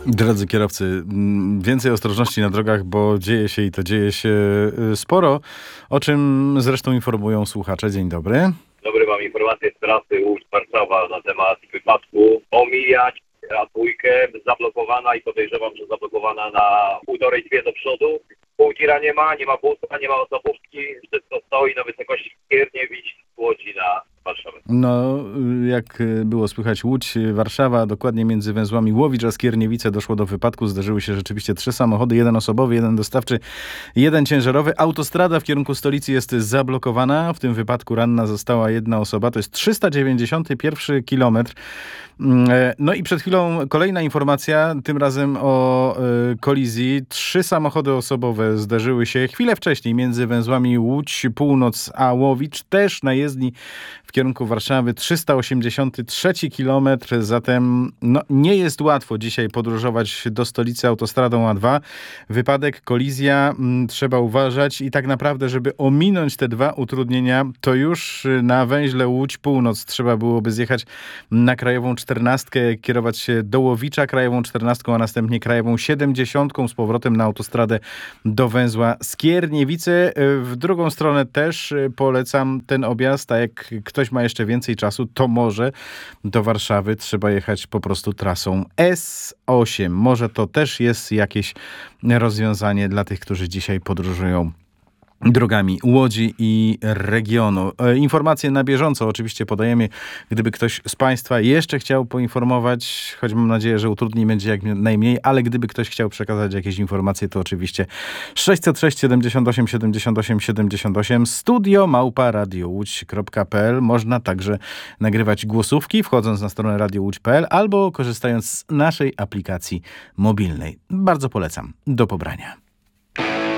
Drodzy kierowcy, więcej ostrożności na drogach, bo dzieje się i to dzieje się sporo, o czym zresztą informują słuchacze. Dzień dobry. Dobry, mam informację z trasy Łódź-Warszawa na temat wypadku. Omijać A2 zablokowana i podejrzewam, że zablokowana na 1,5-2 do przodu. Pół tira nie ma busa, nie ma osobówki, wszystko stoi na wysokości Skierniewic z Łodzi na Warszawę. No, jak było słychać, Łódź, Warszawa, dokładnie między węzłami Łowicz a Skierniewice doszło do wypadku. Zdarzyły się rzeczywiście 3 samochody, 1 osobowy, 1 dostawczy, 1 ciężarowy. Autostrada w kierunku stolicy jest zablokowana. W tym wypadku ranna została 1 osoba. To jest 391 kilometr. No i przed chwilą kolejna informacja, tym razem o kolizji. 3 samochody osobowe zdarzyły się chwilę wcześniej między węzłami Łódź, Północ a Łowicz, też na jezdni w kierunku Warszawy. 383 kilometr, zatem nie jest łatwo dzisiaj podróżować do stolicy autostradą A2. Wypadek, kolizja, trzeba uważać i tak naprawdę, żeby ominąć te 2 utrudnienia, to już na węźle Łódź-Północ trzeba byłoby zjechać na Krajową 14, kierować się do Łowicza Krajową 14, a następnie Krajową 70 z powrotem na autostradę do węzła Skierniewice. W drugą stronę też polecam ten objazd, a jak ktoś ma jeszcze więcej czasu, to może do Warszawy trzeba jechać po prostu trasą S8. Może to też jest jakieś rozwiązanie dla tych, którzy dzisiaj podróżują drogami Łodzi i regionu. Informacje na bieżąco oczywiście podajemy, gdyby ktoś z Państwa jeszcze chciał poinformować, choć mam nadzieję, że utrudnień będzie jak najmniej, ale gdyby ktoś chciał przekazać jakieś informacje, to oczywiście 606 78 78 78 studio@radiołódź.pl. Można także nagrywać głosówki, wchodząc na stronę radiołódź.pl albo korzystając z naszej aplikacji mobilnej. Bardzo polecam. Do pobrania.